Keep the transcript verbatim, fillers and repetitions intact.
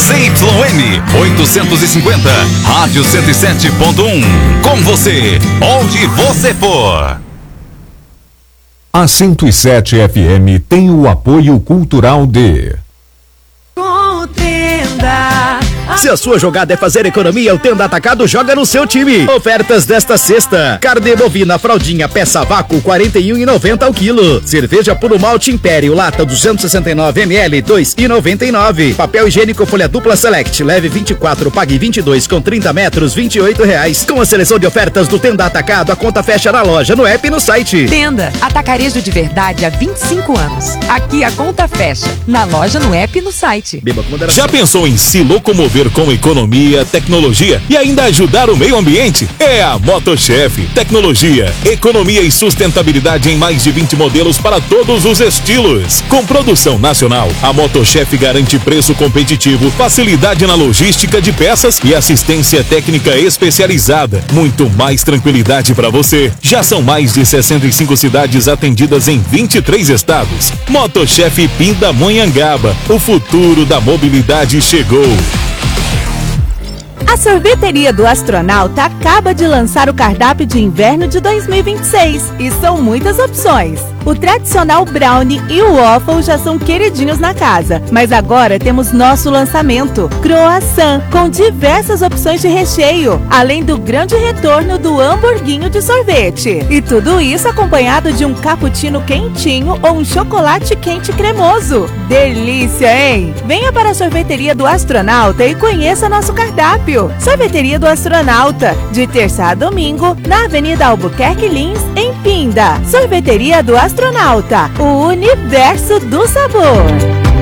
Z Y N oitocentos e cinquenta, Rádio cento e sete ponto um. Com você, onde você for. A cento e sete F M tem o apoio cultural de Contenda. Se a sua jogada é fazer economia, o Tenda Atacado joga no seu time. Ofertas desta sexta: carne bovina fraldinha peça vácuo quarenta e um reais e noventa centavos ao quilo. Cerveja puro malte Império lata duzentos e sessenta e nove mililitros dois reais e noventa e nove centavos. Papel higiênico folha dupla Select leve vinte e quatro, pague vinte e dois com trinta metros vinte e oito reais. Com a seleção de ofertas do Tenda Atacado, a conta fecha na loja, no app e no site. Tenda, atacarejo de verdade há vinte e cinco anos. Aqui a conta fecha na loja, no app e no site. Beba com moderação. Já pensou em se locomover com economia, tecnologia e ainda ajudar o meio ambiente? É a MotoChef. Tecnologia, economia e sustentabilidade em mais de vinte modelos para todos os estilos. Com produção nacional, a MotoChef garante preço competitivo, facilidade na logística de peças e assistência técnica especializada. Muito mais tranquilidade para você. Já são mais de sessenta e cinco cidades atendidas em vinte e três estados. MotoChef Pindamonhangaba. O futuro da mobilidade chegou. A Sorveteria do Astronauta acaba de lançar o cardápio de inverno de dois mil e vinte e seis e são muitas opções. O tradicional brownie e o waffle já são queridinhos na casa, mas agora temos nosso lançamento, croissant, com diversas opções de recheio, além do grande retorno do hamburguinho de sorvete. E tudo isso acompanhado de um cappuccino quentinho ou um chocolate quente cremoso. Delícia, hein? Venha para a Sorveteria do Astronauta e conheça nosso cardápio. Sorveteria do Astronauta, de terça a domingo, na Avenida Albuquerque Lins, em Pinda. Sorveteria do Astronauta, o universo do sabor.